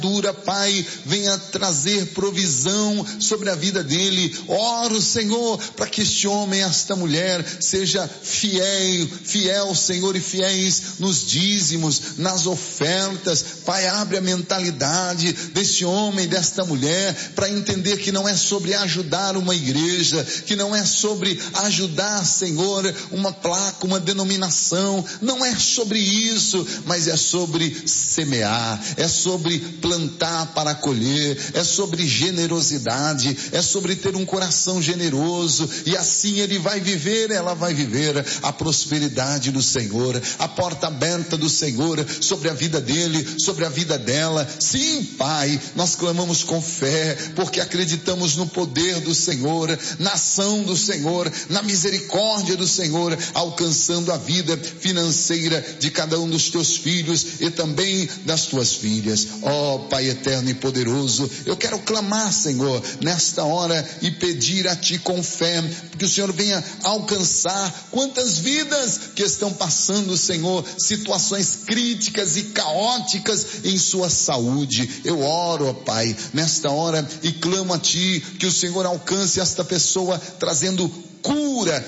Pai, venha trazer provisão sobre a vida dele. Oro, Senhor, para que este homem, esta mulher, seja fiel, Senhor, e fiéis nos dízimos, nas ofertas. Pai, abre a mentalidade deste homem, desta mulher, para entender que não é sobre ajudar uma igreja, que não é sobre ajudar, Senhor, uma placa, uma denominação, não é sobre isso, mas é sobre semear, é sobre plantar para colher, é sobre generosidade, é sobre ter um coração generoso, e assim ele vai viver, ela vai viver a prosperidade do Senhor, a porta aberta do Senhor sobre a vida dele, sobre a vida dela. Sim, Pai, nós clamamos com fé, porque acreditamos no poder do Senhor, na ação do Senhor, na misericórdia do Senhor, alcançando a vida financeira de cada um dos teus filhos e também das tuas filhas. Ó Pai eterno e poderoso, eu quero clamar, Senhor, nesta hora e pedir a Ti com fé, que o Senhor venha alcançar quantas vidas que estão passando, Senhor, situações críticas e caóticas em sua saúde. Eu oro, ó Pai, nesta hora e clamo a Ti que o Senhor alcance esta pessoa trazendo cura,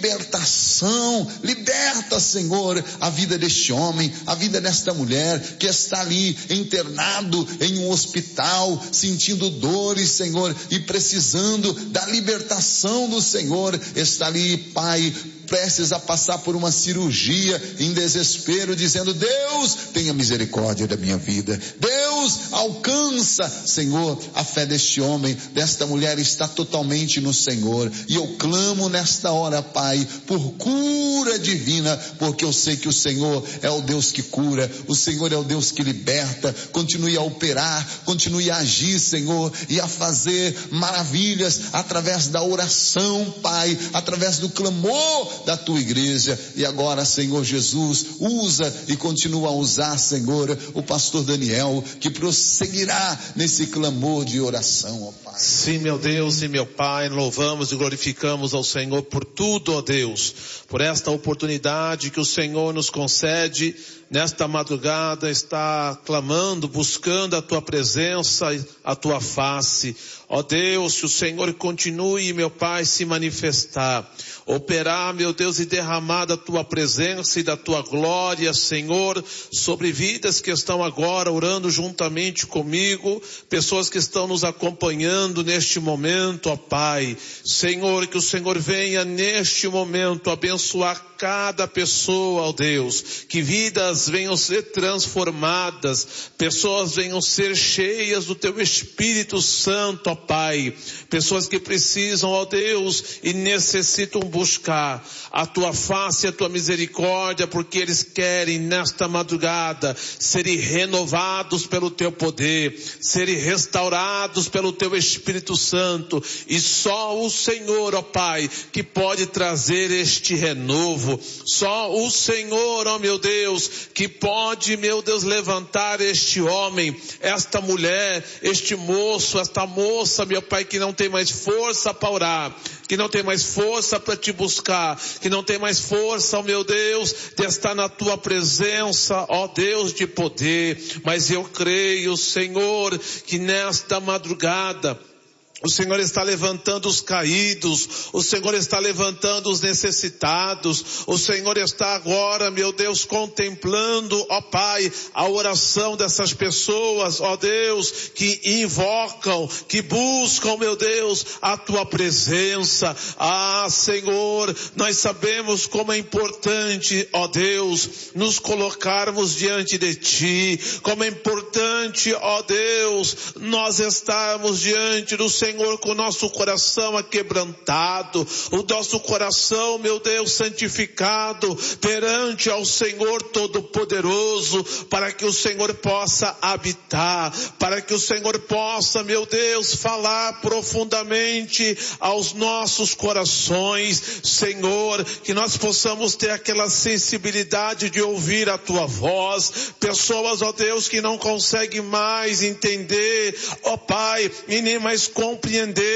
libertação. Liberta, Senhor, a vida deste homem, a vida desta mulher que está ali internado em um hospital, sentindo dores, Senhor, e precisando da libertação do Senhor. Está ali, Pai, prestes a passar por uma cirurgia, em desespero, dizendo: Deus, tenha misericórdia da minha vida. Deus, alcança, Senhor, a fé deste homem, desta mulher está totalmente no Senhor, e eu clamo nesta hora, Pai, por cura divina, porque eu sei que o Senhor é o Deus que cura, o Senhor é o Deus que liberta. Continue a operar, continue a agir, Senhor, e a fazer maravilhas através da oração, Pai, através do clamor da tua igreja. E agora, Senhor Jesus, usa e continua a usar, Senhor, o pastor Daniel, que prosseguirá nesse clamor de oração, ó Pai. Sim, meu Deus e meu Pai, louvamos e glorificamos ao Senhor por tudo, ó Deus, por esta oportunidade que o Senhor nos concede nesta madrugada, está clamando, buscando a tua presença, a tua face. Ó Deus, que o Senhor continue, meu Pai, se manifestar, operar, meu Deus, e derramar da tua presença e da tua glória, Senhor, sobre vidas que estão agora orando juntamente comigo, pessoas que estão nos acompanhando neste momento, ó Pai. Senhor, que o Senhor venha neste momento abençoar cada pessoa, ó Deus, que vidas venham ser transformadas, pessoas venham ser cheias do teu Espírito Santo, ó Pai, pessoas que precisam, ó Deus, e necessitam buscar a tua face e a tua misericórdia, porque eles querem nesta madrugada serem renovados pelo teu poder, serem restaurados pelo teu Espírito Santo, e só o Senhor, ó Pai, que pode trazer este renovo. Só o Senhor, ó meu Deus, que pode, meu Deus, levantar este homem, esta mulher, este moço, esta moça, meu Pai, que não tem mais força para orar, que não tem mais força para te buscar, que não tem mais força, ó meu Deus, de estar na tua presença, ó Deus de poder. Mas eu creio, Senhor, que nesta madrugada o Senhor está levantando os caídos, o Senhor está levantando os necessitados, o Senhor está agora, meu Deus, contemplando, ó Pai, a oração dessas pessoas, ó Deus, que invocam, que buscam, meu Deus, a tua presença. Ah, Senhor, nós sabemos como é importante, ó Deus, nos colocarmos diante de ti, como é importante, ó Deus, nós estarmos diante do Senhor com o nosso coração aquebrantado, o nosso coração, meu Deus, santificado perante ao Senhor Todo-Poderoso, para que o Senhor possa habitar, para que o Senhor possa, meu Deus, falar profundamente aos nossos corações, Senhor, que nós possamos ter aquela sensibilidade de ouvir a tua voz. Pessoas, ó Deus, que não conseguem mais entender, ó Pai, e nem mais compreender,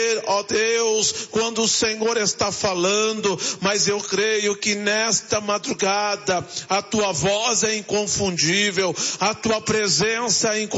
ó Deus, quando o Senhor está falando, mas eu creio que nesta madrugada a tua voz é inconfundível, a tua presença é inconfundível.